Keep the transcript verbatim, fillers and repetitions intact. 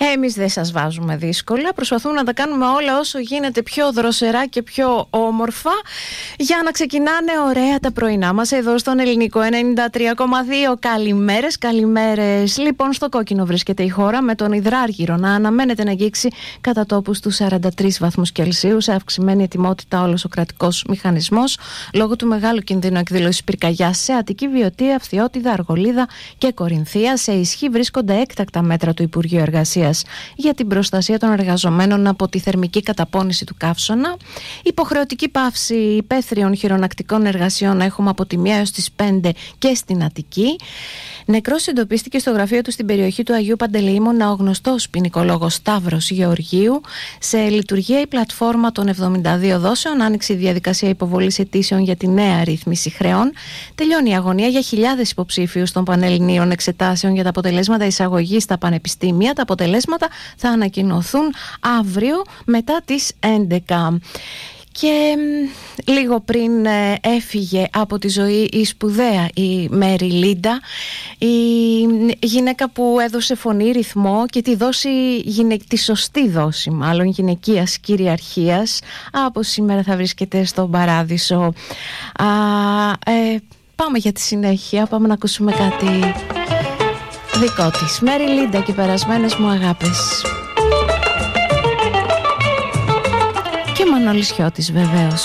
Εμείς δεν σας βάζουμε δύσκολα. Προσπαθούμε να τα κάνουμε όλα όσο γίνεται πιο δροσερά και πιο όμορφα, για να ξεκινάνε ωραία τα πρωινά μας εδώ στον Ελληνικό ενενήντα τρία κόμμα δύο. Καλημέρες, καλημέρες. Λοιπόν, στο κόκκινο βρίσκεται η χώρα, με τον υδράργυρο να αναμένεται να αγγίξει κατά τόπους τους σαράντα τρεις βαθμούς Κελσίου, σε αυξημένη ετοιμότητα όλος ο κρατικός μηχανισμός, λόγω του μεγάλου κινδύνου εκδήλωσης πυρκαγιάς σε Αττική, Βιωτία, Αυθιώτιδα, Αργολίδα και Κορινθία. Σε ισχύ βρίσκονται έκτακτα μέτρα του Υπουργείου Εργασίας για την προστασία των εργαζομένων από τη θερμική καταπώνηση του καύσωνα. Υποχρεωτική πάυση υπαίθριων χειρονακτικών εργασιών έχουμε από τη μία έως τις πέντε και στην Αττική. Νεκρός εντοπίστηκε στο γραφείο του στην περιοχή του Αγίου Παντελεήμωνα ο γνωστός ποινικολόγος Σταύρος Γεωργίου. Σε λειτουργία η πλατφόρμα των εβδομήντα δύο δόσεων, άνοιξε η διαδικασία υποβολής αιτήσεων για τη νέα ρύθμιση χρεών. Τελειώνει η αγωνία για χιλιάδες υποψήφιους των πανελληνίων εξετάσεων για τα αποτελέσματα εισαγωγής στα πανεπιστήμια. Τα αποτελέσματα θα ανακοινωθούν αύριο μετά τις έντεκα. Και λίγο πριν ε, έφυγε από τη ζωή η σπουδαία η Μέρι Λίντα, η γυναίκα που έδωσε φωνή, ρυθμό και τη, δόση, γυναι... τη σωστή δόση μάλλον γυναικείας κυριαρχίας. Από σήμερα θα βρίσκεται στον Παράδεισο. Α, ε, πάμε για τη συνέχεια, πάμε να ακούσουμε κάτι δικό της. Μέρι Λίντα και οι περασμένες μου αγάπες. Και Μανώλης Χιώτης βεβαίως.